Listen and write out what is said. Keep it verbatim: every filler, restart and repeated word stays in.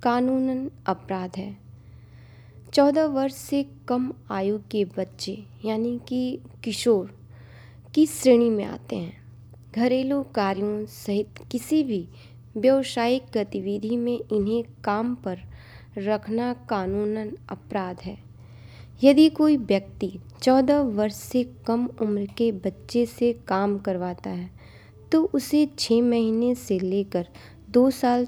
कानूनन अपराध है। चौदह वर्ष से कम आयु के बच्चे यानी कि किशोर की श्रेणी में आते हैं। घरेलू कार्यों सहित किसी भी व्यावसायिक गतिविधि में इन्हें काम पर रखना कानूनन अपराध है। यदि कोई व्यक्ति चौदह वर्ष से कम उम्र के बच्चे से काम करवाता है तो उसे छः महीने से लेकर दो साल